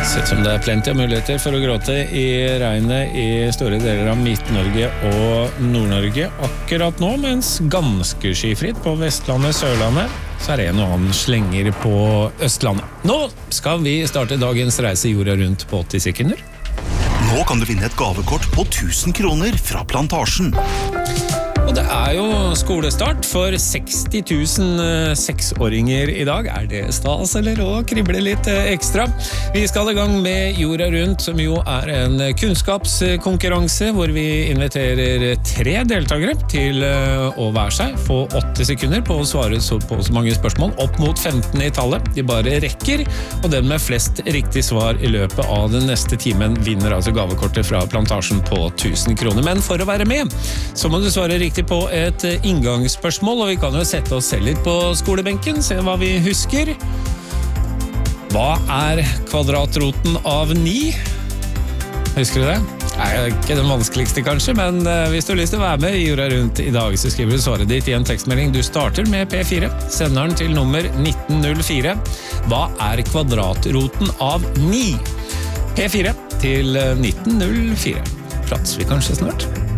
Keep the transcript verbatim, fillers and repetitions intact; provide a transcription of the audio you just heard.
Sett som det er plenty av muligheter for å gråte i regnet i store deler av Midt-Norge og Nord-Norge akkurat nå, mens ganske skyfritt på Vestlandet, Sørlandet, så er det en og annen slenger på Østlandet. Nå skal vi starte dagens reise jorda rundt på åtti sekunder. Nå kan du vinne et gavekort på tusen kroner fra Plantasjen. Og det er jo skolestart for seksti tusen seksåringer i dag. Er det stas, eller å krible litt ekstra? Vi skal i gang med Jorda Rundt, som jo er en kunnskapskonkurranse, hvor vi inviterer tre deltakere til å hver seg få åtti sekunder på å svare på så mange spørsmål, opp mot femten i tallet. De bare rekker, og den med flest riktig svar i løpet av den neste timen vinner altså gavekortet fra Plantasjen på tusen kroner. Men for å være med, så må du svare riktig på et inngangsspørsmål, og vi kan jo sette oss selv litt på skolebenken, se hva vi husker. Hva er kvadratroten av ni? Husker du det? Det er ikke den vanskeligste kanskje, men hvis du har lyst til å være med i Jorda Rundt i dag, så skriver du svaret ditt i en tekstmelding. Du starter med P fire, sender den til nummer nitten null fire. Hva er kvadratroten av ni? P fire til nitten null fire. Prates vi kanskje snart?